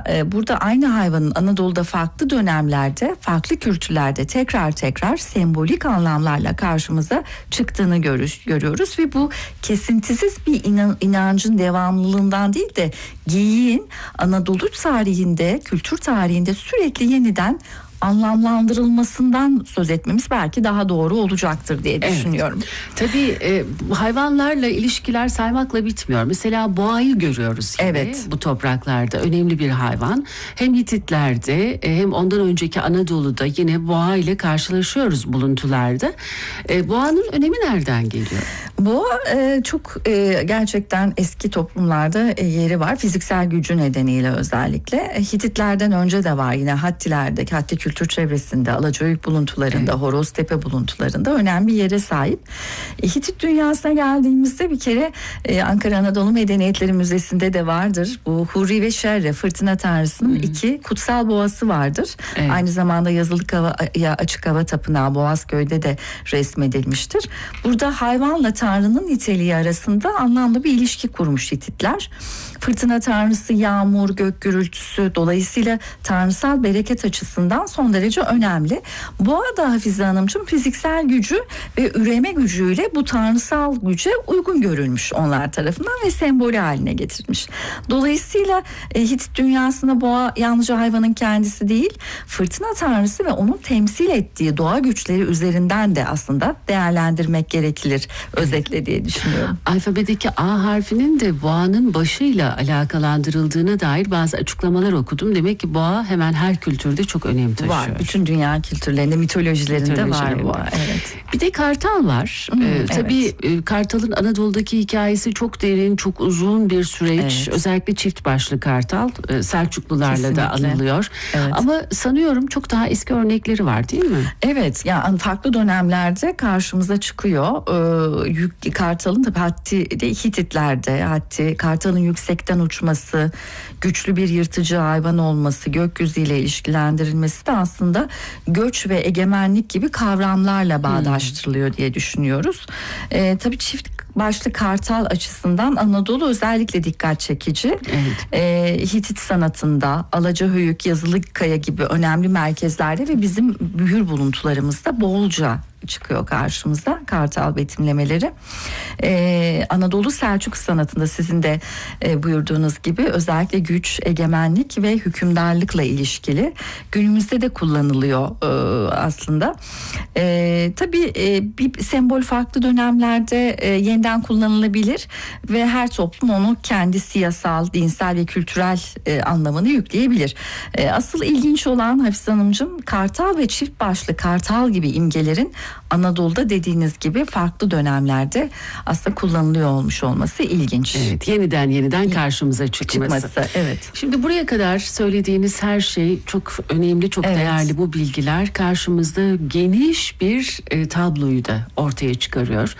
burada aynı hayvanın Anadolu'da farklı dönemlerde, farklı kültürlerde tekrar sembolik anlamlarla karşımıza çıktığını görüyoruz ve bu kesintisiz bir inancın devamlılığından değil de geyiğin Anadolu tarihinde, kültür tarihinde sürekli yeniden anlamlandırılmasından söz etmemiz belki daha doğru olacaktır diye düşünüyorum. Tabii hayvanlarla ilişkiler saymakla bitmiyor. Mesela boğayı görüyoruz yine bu topraklarda. Önemli bir hayvan. Hem Hititlerde hem ondan önceki Anadolu'da yine boğa ile karşılaşıyoruz buluntularda. Boğanın önemi nereden geliyor? Boğa çok gerçekten eski toplumlarda yeri var. Fiziksel gücü nedeniyle özellikle. Hititlerden önce de var yine Hattilerdeki, Hatti kültür çevresinde, Alacaöyük buluntularında, Horoztepe buluntularında önemli bir yere sahip. Hitit dünyasına geldiğimizde bir kere Ankara Anadolu Medeniyetleri Müzesi'nde de vardır. Bu Hurri ve Şerre, fırtına tanrısının iki kutsal boğası vardır. Aynı zamanda yazılık açık hava tapınağı Boğazköy'de de resmedilmiştir. Burada hayvanla Tanrı'nın niteliği arasında anlamlı bir ilişki kurmuş Hititler. Fırtına tanrısı, yağmur, gök gürültüsü, dolayısıyla tanrısal bereket açısından son derece önemli. Boğa da Hafize Hanımcığım fiziksel gücü ve üreme gücüyle bu tanrısal güce uygun görülmüş onlar tarafından ve sembolü haline getirilmiş. Dolayısıyla Hitit dünyasında boğa yalnızca hayvanın kendisi değil, fırtına tanrısı ve onun temsil ettiği doğa güçleri üzerinden de aslında değerlendirmek gerekilir özetle diye düşünüyorum. Alfabedeki A harfinin de boğanın başıyla alakalandırıldığına dair bazı açıklamalar okudum. Demek ki boğa hemen her kültürde çok önem taşıyor. Var. Bütün dünya kültürlerinde, mitolojilerinde var boğa. Evet. Bir de kartal var. Tabii kartalın Anadolu'daki hikayesi çok derin, çok uzun bir süreç. Özellikle çift başlı kartal Selçuklularla da anılıyor. Ama sanıyorum çok daha eski örnekleri var değil mi? Evet. Yani farklı dönemlerde karşımıza çıkıyor. Kartalın tabii Hatti'de, Hititlerde Hatti kartalın yüksekten uçması, güçlü bir yırtıcı hayvan olması, gökyüzüyle ilişkilendirilmesi de aslında göç ve egemenlik gibi kavramlarla bağdaştırılıyor diye düşünüyoruz. Tabii çift başlı kartal açısından Anadolu özellikle dikkat çekici. Hitit sanatında Alacaöyük, Yazılıkaya gibi önemli merkezlerde ve bizim mühür buluntularımızda bolca çıkıyor karşımıza kartal betimlemeleri. Anadolu Selçuk sanatında sizin de buyurduğunuz gibi özellikle güç, egemenlik ve hükümdarlıkla ilişkili. Günümüzde de kullanılıyor aslında. Tabii bir sembol farklı dönemlerde yeniden kullanılabilir ve her toplum onu kendi siyasal, dinsel ve kültürel anlamını yükleyebilir. Asıl ilginç olan Hafize Hanımcığım, kartal ve çift başlı kartal gibi imgelerin Anadolu'da dediğiniz gibi farklı dönemlerde aslında kullanılıyor olmuş olması ilginç. Evet, yeniden karşımıza çıkması. Evet. Şimdi buraya kadar söylediğiniz her şey çok önemli, çok değerli bu bilgiler karşımızda geniş bir tabloyu da ortaya çıkarıyor.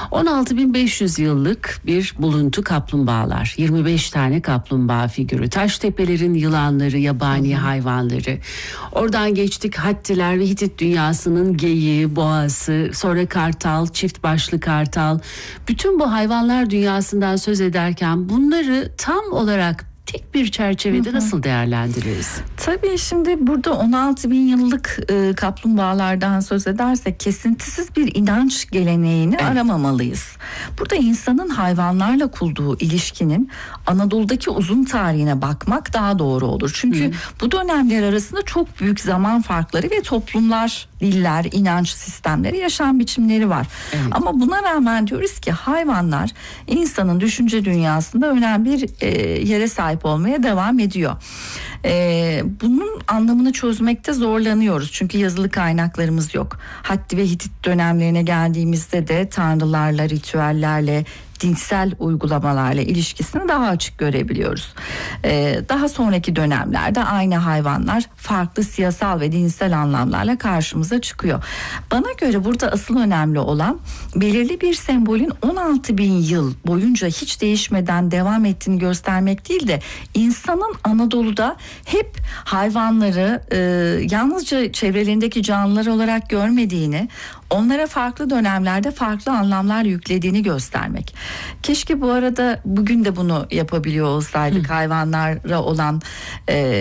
16.500 yıllık bir buluntu kaplumbağalar. 25 tane kaplumbağa figürü. Taştepelerin yılanları, yabani hayvanları. Oradan geçtik Hattiler ve Hitit dünyasının geyiği, boğası, sonra kartal, çift başlı kartal. Bütün bu hayvanlar dünyasından söz ederken bunları tam olarak tek bir çerçevede nasıl değerlendiririz? Tabii şimdi burada 16.000 yıllık kaplumbağalardan söz edersek kesintisiz bir inanç geleneğini aramamalıyız. Burada insanın hayvanlarla kurduğu ilişkinin Anadolu'daki uzun tarihine bakmak daha doğru olur. Çünkü bu dönemler arasında çok büyük zaman farkları ve toplumlar, diller, inanç sistemleri, yaşam biçimleri var. Ama buna rağmen diyoruz ki hayvanlar insanın düşünce dünyasında önemli bir yere sahip olmaya devam ediyor. Bunun anlamını çözmekte zorlanıyoruz. Çünkü yazılı kaynaklarımız yok. Hatti ve Hitit dönemlerine geldiğimizde de tanrılarla, ritüellerle, dinsel uygulamalarla ilişkisini daha açık görebiliyoruz. Daha sonraki dönemlerde aynı hayvanlar farklı siyasal ve dinsel anlamlarla karşımıza çıkıyor. Bana göre burada asıl önemli olan belirli bir sembolün 16.000 yıl boyunca hiç değişmeden devam ettiğini göstermek değil de insanın Anadolu'da hep hayvanları yalnızca çevrelerindeki canlılar olarak görmediğini, onlara farklı dönemlerde farklı anlamlar yüklediğini göstermek. Keşke bu arada bugün de bunu yapabiliyor olsaydık. Hayvanlara olan